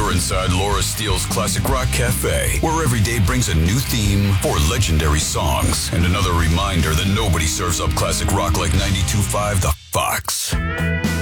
You're inside Laura Steele's Classic Rock Cafe, where every day brings a new theme for legendary songs and another reminder that nobody serves up classic rock like 92.5 The Fox.